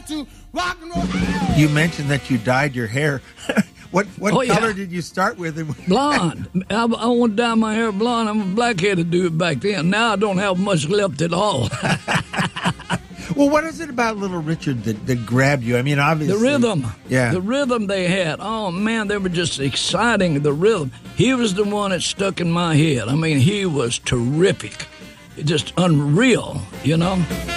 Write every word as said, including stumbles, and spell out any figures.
to rock and roll. You mentioned that you dyed your hair. What what Oh, color yeah. did you start with? Blonde. I, I want to dye my hair blonde. I'm a black-headed dude back then. Now I don't have much left at all. Well, what is it about Little Richard that, that grabbed you? I mean, obviously. The rhythm. Yeah. The rhythm they had. Oh, man, they were just exciting, the rhythm. He was the one that stuck in my head. I mean, he was terrific. Just unreal, you know?